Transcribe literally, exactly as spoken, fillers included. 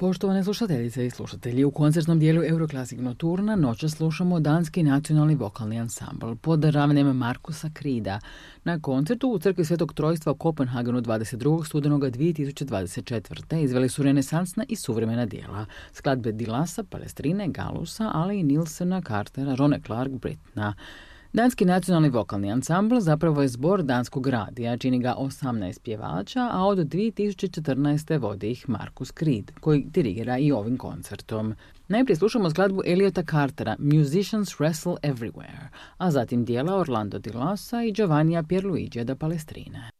Poštovane slušateljice i slušatelji, u koncertnom dijelu Euroclassic Nocturna noća slušamo danski nacionalni vokalni ansambl pod ravnjem Markusa Krida na koncertu u Crkvi Svetog Trojstva u Kopenhagenu dvadeset drugog studenoga dvije tisuće dvadeset četvrte. Izveli su renesansna i suvremena dijela, skladbe Dilasa, Palestrine, Galusa, ali i Nilsena, Cartera, Rone Clark, Britna. Danski nacionalni vokalni ansambl zapravo je zbor danskog radija, čini ga osamnaest pjevača, a od dvije tisuće četrnaeste vodi ih Markus Krid, koji dirigira i ovim koncertom. Najprije slušamo skladbu Eliota Cartera, Musicians Wrestle Everywhere, a zatim dijela Orlando Di Lassa i Giovannija Pierluigija da Palestrine.